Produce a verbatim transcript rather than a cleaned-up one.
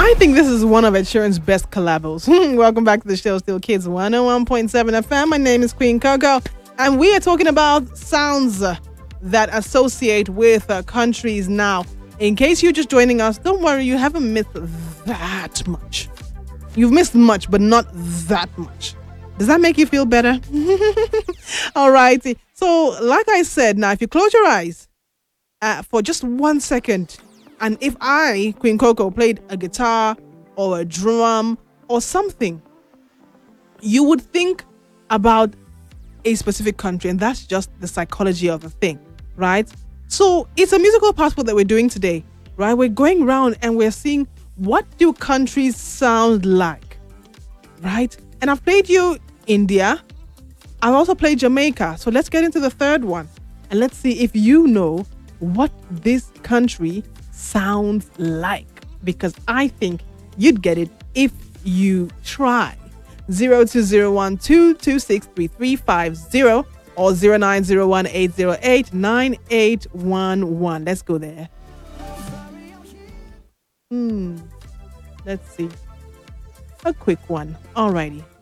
I think this is one of Ed Sheeran's best collabos. Welcome back to the show, Still Kids one oh one point seven F M. My name is Queen Coco, and we are talking about sounds uh, that associate with uh, countries now. In case you're just joining us, don't worry, you haven't missed that much. You've missed much, but not that much. Does that make you feel better? All righty. So, like I said, now if you close your eyes uh, for just one second, and if I, Queen Coco, played a guitar or a drum or something, you would think about a specific country, and that's just the psychology of the thing, right? So it's a musical passport that we're doing today, right? We're going around and we're seeing what do countries sound like, right? And I've played you India. I've also played Jamaica. So let's get into the third one and let's see if you know what this country sounds like, because I think you'd get it if you try. zero two zero one two two six three three five zero or zero nine zero one eight zero eight nine eight one one. Let's go there. Hmm. Let's see. A quick one. Alrighty.